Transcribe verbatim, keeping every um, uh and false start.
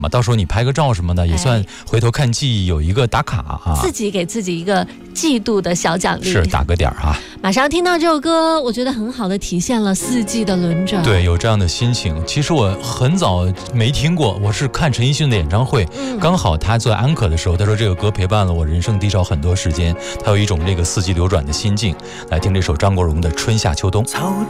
嘛，到时候你拍个照什么的，也算回头看季有一个打卡啊， 自己给自己一个季度的小奖励， 是打个点啊。 马上听到这首歌，我觉得很好的体现了四季的轮转。 对，有这样的心情。其实我很早没听过，我是看陈奕迅的演唱会，嗯、刚好他做安可的时候，他说这个歌陪伴了我人生低潮很多时间，他有一种这个四季流转的心境。来听这首张国荣的《春夏秋冬》。 草